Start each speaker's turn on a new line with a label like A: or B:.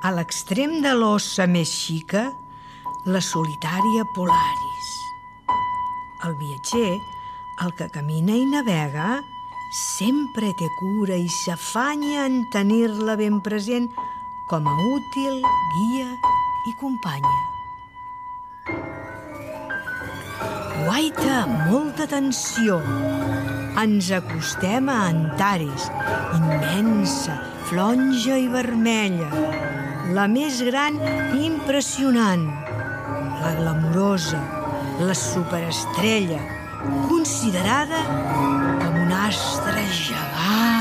A: A l'extrem de l'ossa més xica, la solitària Polaris. El viatger, el que camina i navega, sempre té cura i s'afanya en tenir-la ben present com a útil guia i companya. Guaita, molta atenció! Ens acostem a Antares, immensa, flonja i vermella, la més gran i impressionant, la glamurosa, la superestrella, considerada com un astre gegant.